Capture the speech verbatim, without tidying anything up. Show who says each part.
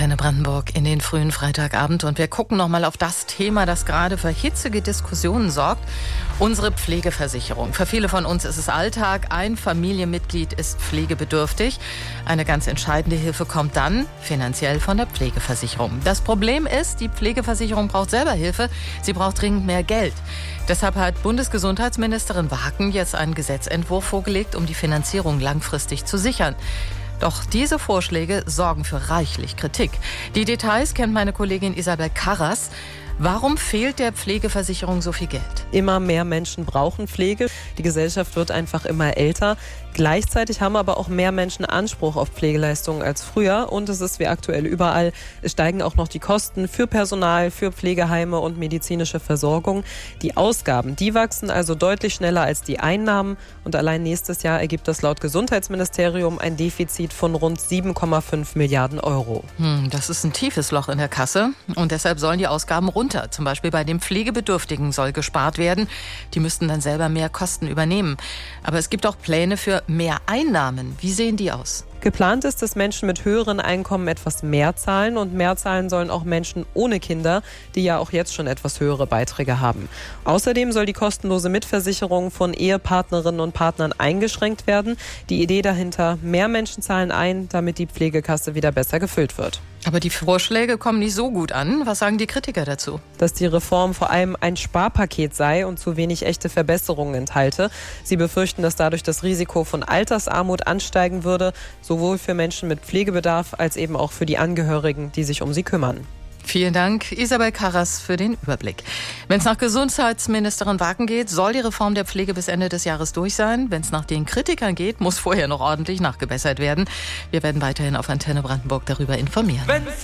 Speaker 1: Antenne Brandenburg in den frühen Freitagabend und wir gucken nochmal auf das Thema, das gerade für hitzige Diskussionen sorgt. Unsere Pflegeversicherung. Für viele von uns ist es Alltag. Ein Familienmitglied ist pflegebedürftig. Eine ganz entscheidende Hilfe kommt dann finanziell von der Pflegeversicherung. Das Problem ist, die Pflegeversicherung braucht selber Hilfe. Sie braucht dringend mehr Geld. Deshalb hat Bundesgesundheitsministerin Wagen jetzt einen Gesetzentwurf vorgelegt, um die Finanzierung langfristig zu sichern. Doch diese Vorschläge sorgen für reichlich Kritik. Die Details kennt meine Kollegin Isabel Karras. Warum fehlt der Pflegeversicherung so viel Geld?
Speaker 2: Immer mehr Menschen brauchen Pflege. Die Gesellschaft wird einfach immer älter. Gleichzeitig haben aber auch mehr Menschen Anspruch auf Pflegeleistungen als früher. Und es ist wie aktuell überall. Es steigen auch noch die Kosten für Personal, für Pflegeheime und medizinische Versorgung. Die Ausgaben, die wachsen also deutlich schneller als die Einnahmen. Und allein nächstes Jahr ergibt das laut Gesundheitsministerium ein Defizit von rund sieben Komma fünf Milliarden Euro.
Speaker 1: Hm, das ist ein tiefes Loch in der Kasse. Und deshalb sollen die Ausgaben runter. Zum Beispiel bei den Pflegebedürftigen soll gespart werden. Die müssten dann selber mehr Kosten übernehmen. Aber es gibt auch Pläne für mehr Einnahmen. Wie sehen die aus?
Speaker 2: Geplant ist, dass Menschen mit höheren Einkommen etwas mehr zahlen und mehr zahlen sollen auch Menschen ohne Kinder, die ja auch jetzt schon etwas höhere Beiträge haben. Außerdem soll die kostenlose Mitversicherung von Ehepartnerinnen und Partnern eingeschränkt werden. Die Idee dahinter, mehr Menschen zahlen ein, damit die Pflegekasse wieder besser gefüllt wird.
Speaker 1: Aber die Vorschläge kommen nicht so gut an. Was sagen die Kritiker dazu?
Speaker 2: Dass die Reform vor allem ein Sparpaket sei und zu wenig echte Verbesserungen enthalte. Sie befürchten, dass dadurch das Risiko von Altersarmut ansteigen würde, sowohl für Menschen mit Pflegebedarf als eben auch für die Angehörigen, die sich um sie kümmern.
Speaker 1: Vielen Dank, Isabel Karras, für den Überblick. Wenn es nach Gesundheitsministerin Wagen geht, soll die Reform der Pflege bis Ende des Jahres durch sein. Wenn es nach den Kritikern geht, muss vorher noch ordentlich nachgebessert werden. Wir werden weiterhin auf Antenne Brandenburg darüber informieren.